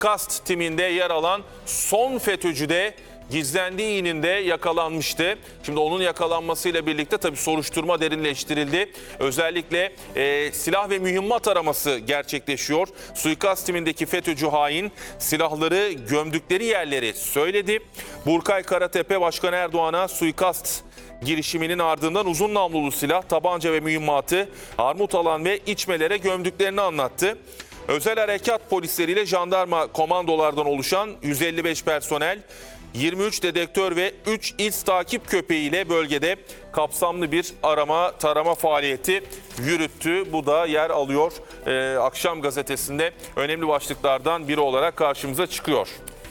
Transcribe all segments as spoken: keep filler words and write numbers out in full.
suikast timinde yer alan son FETÖ'cü de gizlendiği ininde yakalanmıştı. Şimdi onun yakalanmasıyla birlikte tabii soruşturma derinleştirildi. Özellikle e, silah ve mühimmat araması gerçekleşiyor. Suikast timindeki FETÖ'cü hain silahları gömdükleri yerleri söyledi. Burkay Karatepe Başkan Erdoğan'a suikast girişiminin ardından uzun namlulu silah, tabanca ve mühimmatı Armutalan ve İçmelere gömdüklerini anlattı. Özel harekat polisleriyle jandarma komandolardan oluşan yüz elli beş personel, yirmi üç dedektör ve üç iz takip köpeğiyle bölgede kapsamlı bir arama tarama faaliyeti yürüttü. Bu da yer alıyor. Ee, Akşam gazetesinde önemli başlıklardan biri olarak karşımıza çıkıyor.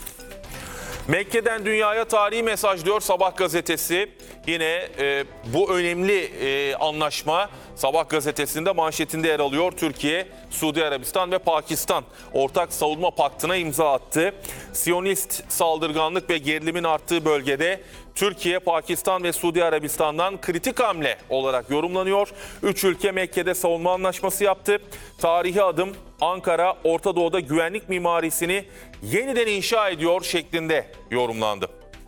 Mekke'den dünyaya tarihi mesaj diyor Sabah gazetesi. Yine e, bu önemli e, anlaşma Sabah gazetesinde manşetinde yer alıyor. Türkiye, Suudi Arabistan ve Pakistan ortak savunma paktına imza attı. Siyonist saldırganlık ve gerilimin arttığı bölgede Türkiye, Pakistan ve Suudi Arabistan'dan kritik hamle olarak yorumlanıyor. Üç ülke Mekke'de savunma anlaşması yaptı. Tarihi adım, Ankara, Orta Doğu'da güvenlik mimarisini yeniden inşa ediyor şeklinde yorumlandı.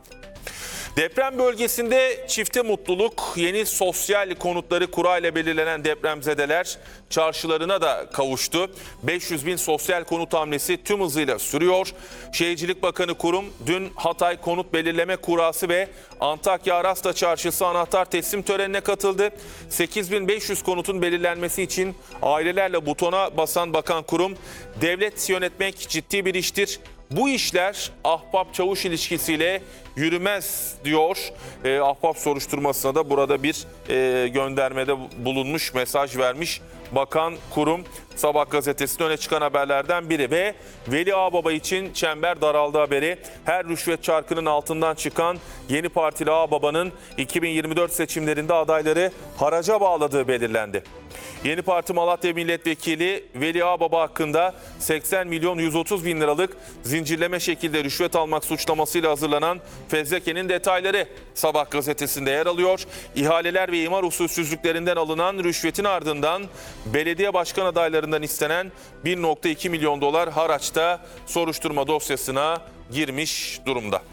Deprem bölgesinde çifte mutluluk, yeni sosyal konutları kurayla belirlenen depremzedeler çarşılarına da kavuştu. beş yüz bin sosyal konut hamlesi tüm hızıyla sürüyor. Şehircilik Bakanı Kurum dün Hatay Konut Belirleme Kurası ve Antakya Arasta Çarşısı anahtar teslim törenine katıldı. sekiz bin beş yüz konutun belirlenmesi için ailelerle butona basan Bakan Kurum, devlet yönetmek ciddi bir iştir. Bu işler ahbap-çavuş ilişkisiyle yürümez diyor. E, ahbap soruşturmasına da burada bir e, göndermede bulunmuş, mesaj vermiş Bakan Kurum. Sabah gazetesinde öne çıkan haberlerden biri ve Veli Ağbaba için çember daraldı haberi. Her rüşvet çarkının altından çıkan yeni partili Ağbaba'nın iki bin yirmi dört seçimlerinde adayları haraca bağladığı belirlendi. Yeni Parti Malatya Milletvekili Veli Ağbaba hakkında seksen milyon yüz otuz bin liralık zincirleme şekilde rüşvet almak suçlamasıyla hazırlanan fezlekenin detayları Sabah gazetesinde yer alıyor. İhaleler ve imar usulsüzlüklerinden alınan rüşvetin ardından belediye başkan adaylarından istenen bir nokta iki milyon dolar haraçta soruşturma dosyasına girmiş durumda.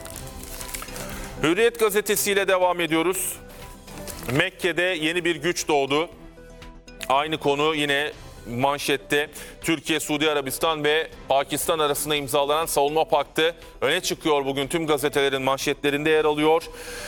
Hürriyet gazetesiyle devam ediyoruz. Mekke'de yeni bir güç doğdu. Aynı konu yine manşette. Türkiye, Suudi Arabistan ve Pakistan arasında imzalanan savunma paktı öne çıkıyor bugün, tüm gazetelerin manşetlerinde yer alıyor.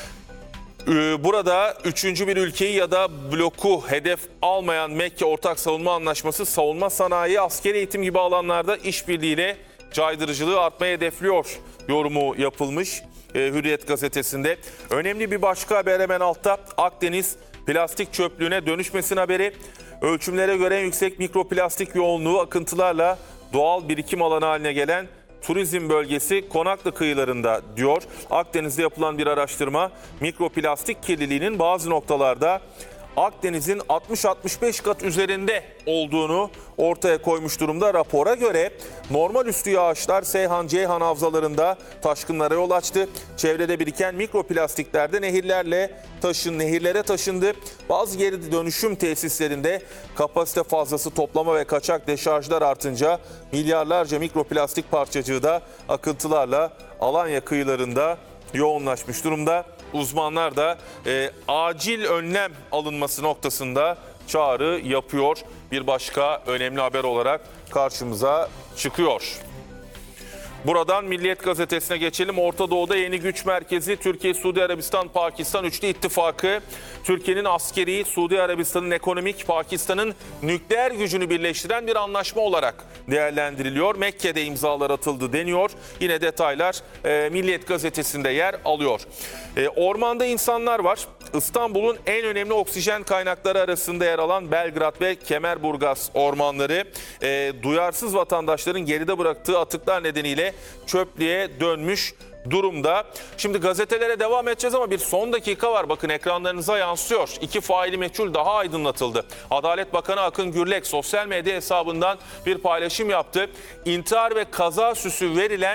Burada üçüncü bir ülkeyi ya da bloku hedef almayan Mekke Ortak Savunma Anlaşması savunma sanayi, askeri eğitim gibi alanlarda işbirliğiyle caydırıcılığı artmayı hedefliyor yorumu yapılmış Hürriyet gazetesinde. Önemli bir başka haber hemen altta, Akdeniz plastik çöplüğüne dönüşmesin haberi. Ölçümlere göre en yüksek mikroplastik yoğunluğu akıntılarla doğal birikim alanı haline gelen turizm bölgesi Konaklı kıyılarında diyor. Akdeniz'de yapılan bir araştırma mikroplastik kirliliğinin bazı noktalarda Akdeniz'in altmış altmış beş kat üzerinde olduğunu ortaya koymuş durumda. Rapora göre normal üstü yağışlar Seyhan, Ceyhan havzalarında taşkınlara yol açtı. Çevrede biriken mikroplastikler de nehirlerle taşın, nehirlere taşındı. Bazı geri dönüşüm tesislerinde kapasite fazlası toplama ve kaçak deşarjlar artınca milyarlarca mikroplastik parçacığı da akıntılarla Alanya kıyılarında yoğunlaşmış durumda. Uzmanlar da e, acil önlem alınması noktasında çağrı yapıyor. Bir başka önemli haber olarak karşımıza çıkıyor. Buradan Milliyet gazetesine geçelim. Orta Doğu'da yeni güç merkezi Türkiye, Suudi Arabistan, Pakistan üçlü ittifakı. Türkiye'nin askeri, Suudi Arabistan'ın ekonomik, Pakistan'ın nükleer gücünü birleştiren bir anlaşma olarak değerlendiriliyor. Mekke'de imzalar atıldı deniyor. Yine detaylar e, Milliyet gazetesinde yer alıyor. E, ormanda insanlar var. İstanbul'un en önemli oksijen kaynakları arasında yer alan Belgrad ve Kemerburgaz ormanları e, duyarsız vatandaşların geride bıraktığı atıklar nedeniyle çöplüğe dönmüş durumda. Şimdi gazetelere devam edeceğiz ama bir son dakika var. Bakın ekranlarınıza yansıyor. İki faili meçhul daha aydınlatıldı. Adalet Bakanı Akın Gürlek sosyal medya hesabından bir paylaşım yaptı. İntihar ve kaza süsü verilen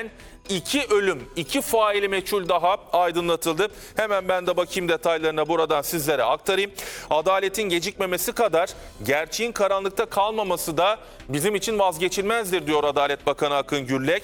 iki ölüm, iki faili meçhul daha aydınlatıldı. Hemen ben de bakayım detaylarına, buradan sizlere aktarayım. Adaletin gecikmemesi kadar gerçeğin karanlıkta kalmaması da bizim için vazgeçilmezdir diyor Adalet Bakanı Akın Gürlek.